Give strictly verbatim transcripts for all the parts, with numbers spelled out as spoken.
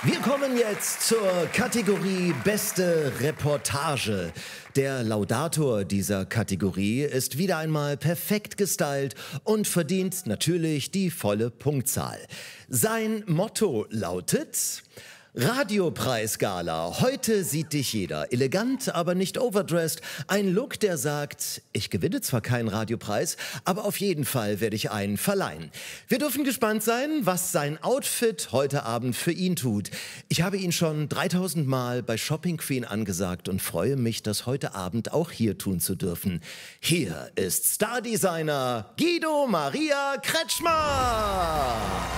Wir kommen jetzt zur Kategorie Beste Reportage. Der Laudator dieser Kategorie ist wieder einmal perfekt gestylt und verdient natürlich die volle Punktzahl. Sein Motto lautet: Radiopreisgala, heute sieht dich jeder. Elegant, aber nicht overdressed. Ein Look, der sagt, ich gewinne zwar keinen Radiopreis, aber auf jeden Fall werde ich einen verleihen. Wir dürfen gespannt sein, was sein Outfit heute Abend für ihn tut. Ich habe ihn schon dreitausend Mal bei Shopping Queen angesagt und freue mich, das heute Abend auch hier tun zu dürfen. Hier ist Stardesigner Guido Maria Kretschmer.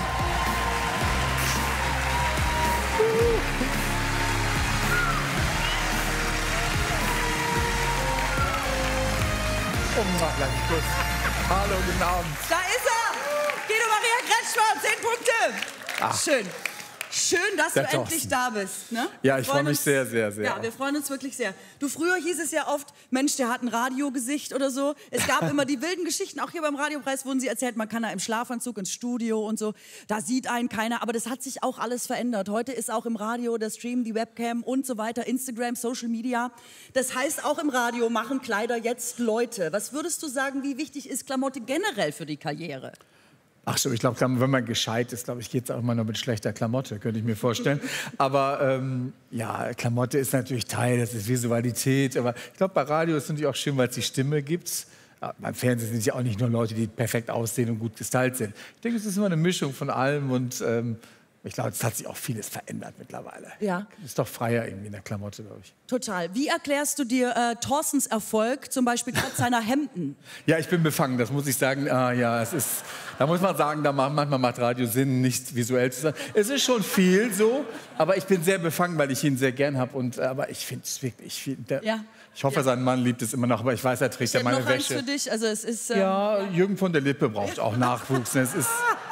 Unmachlich, Kuss. Hallo, guten Abend. Da ist er! Guido Maria Kretschmer, zehn Punkte. Ach. Schön. Schön, dass Der du endlich Thorsten. da bist. Ne? Ja, ich Wir freue mich uns- sehr, sehr, sehr. Ja, wir freuen uns wirklich sehr. Du, früher hieß es ja oft, Mensch, der hat ein Radiogesicht oder so. Es gab immer die wilden Geschichten, auch hier beim Radiopreis wurden sie erzählt, man kann da im Schlafanzug ins Studio und so. Da sieht einen keiner, aber das hat sich auch alles verändert. Heute ist auch im Radio der Stream, die Webcam und so weiter, Instagram, Social Media. Das heißt, auch im Radio machen Kleider jetzt Leute. Was würdest du sagen, wie wichtig ist Klamotte generell für die Karriere? Ach so, ich glaube, wenn man gescheit ist, glaube ich, geht es auch immer nur mit schlechter Klamotte, könnte ich mir vorstellen. Aber ähm, ja, Klamotte ist natürlich Teil, das ist Visualität. Aber ich glaube, bei Radio ist es natürlich auch schön, weil es die Stimme gibt. Ja, beim Fernsehen sind es ja auch nicht nur Leute, die perfekt aussehen und gut gestylt sind. Ich denke, es ist immer eine Mischung von allem und ähm, ich glaube, es hat sich auch vieles verändert mittlerweile. Ja. Ist doch freier irgendwie in der Klamotte, glaube ich. Total. Wie erklärst du dir äh, Thorstens Erfolg, zum Beispiel trotz seiner Hemden? Ja, ich bin befangen, das muss ich sagen. Ah, ja, es ist, da muss man sagen, da macht, manchmal macht Radio Sinn, nicht visuell zu sein. Es ist schon viel so, aber ich bin sehr befangen, weil ich ihn sehr gern habe. Und, aber ich finde es wirklich viel. Der, Ja. Ich hoffe, Ja. sein Mann liebt es immer noch, aber ich weiß, er trägt ja Ich meine noch eins Wäsche. für dich. Also es ist, ähm, Ja, Jürgen von der Lippe braucht auch Nachwuchs. Ne? Es ist,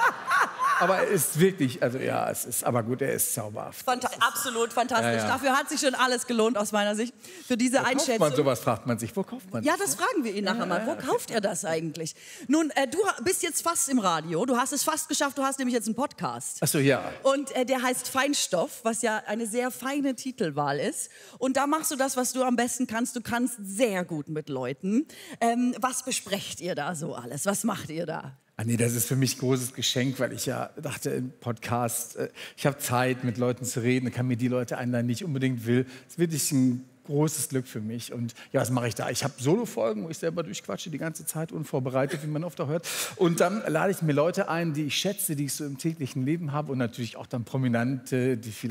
aber er ist wirklich, also ja, es ist, aber gut, er ist zauberhaft. Fanta absolut fantastisch. Ja, ja. Dafür hat sich schon alles gelohnt aus meiner Sicht. Für diese Wo kauft Einschätzung. man sowas, fragt man sich. Wo kauft man Ja, das? das fragen wir ihn nachher mal. Wo kauft er das eigentlich? Nun, äh, du ha- bist jetzt fast im Radio. Du hast es fast geschafft. Du hast nämlich jetzt einen Podcast. Ach so, ja. Und äh, der heißt Feinstoff, was ja eine sehr feine Titelwahl ist. Und da machst du das, was du am besten kannst. Du kannst sehr gut mit Leuten. Ähm, was besprecht ihr da so alles? Was macht ihr da? Ah, nee, das ist für mich ein großes Geschenk, weil ich ja dachte, im Podcast, äh, ich habe Zeit, mit Leuten zu reden, kann mir die Leute einladen, die ich unbedingt will. Das ist wirklich ein großes Glück für mich. Und ja, was mache ich da? Ich habe Solo-Folgen, wo ich selber durchquatsche die ganze Zeit, unvorbereitet, wie man oft auch hört. Und dann lade ich mir Leute ein, die ich schätze, die ich so im täglichen Leben habe und natürlich auch dann Prominente, die viele